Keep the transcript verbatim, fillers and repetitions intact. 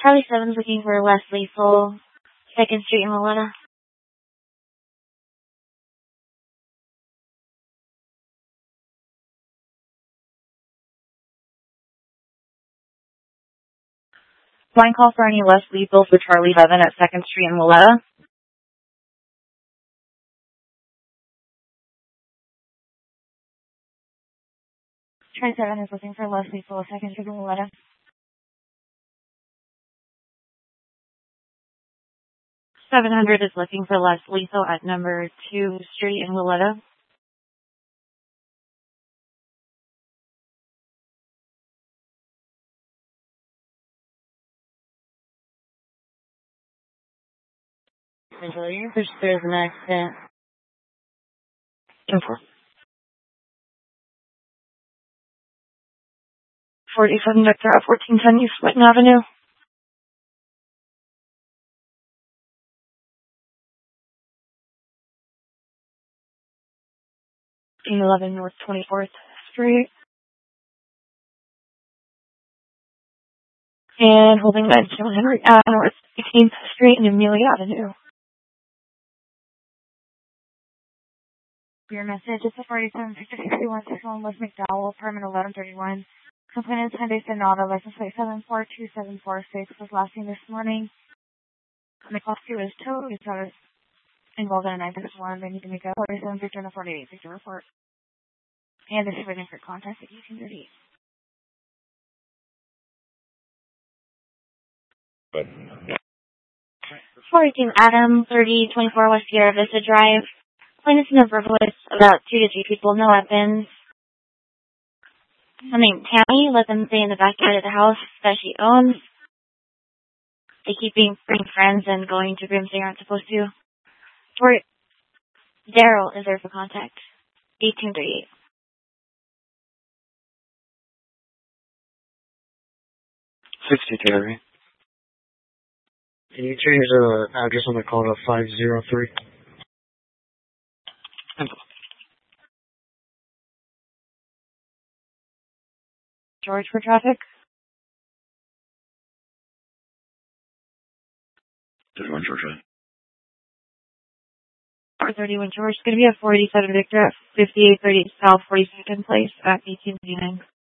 Charlie seven's looking for less lethal. second Street in Willetta. Line call for any less lethal for Charlie seven at second Street in Willetta. Charlie seven is looking for less lethal at second Street in Willetta. seven hundred is looking for less lethal at number two Street in Willetta. There's, there's an accident. forty-seven Victor at fourteen ten East Whitten Avenue. eleven North twenty-fourth Street. And holding that John Henry at North eighteenth Street and Amelia Avenue. Your message is a forty-seven Victor sixty-one sixty-one West McDowell, apartment eleven thirty-one. Complainant Hyundai Sonata, license plate seven four two seven four six, was last seen this morning. And the cost two is towed. It's not involved in a nine six one. They need to make a forty-seven Victor and a forty-eight Victor report. And this is waiting for contact at eighteen thirty. fourteen Adam, thirty twenty-four West Sierra Vista Drive. Plaintiff's in a verbal with about two to three people, no weapons. Her name Tammy, let them stay in the backyard of the house that she owns. They keep being friends and going to rooms they aren't supposed to. For Daryl is there for contact. eighteen thirty-eight. sixty Terry. Can you change the address on the call to five zero three? George for traffic. thirty-one George, right? four thirty-one George. It's going to be a four eighty-seven Victor at fifty-eight thirty South forty-second Place at eighteen thirty-nine.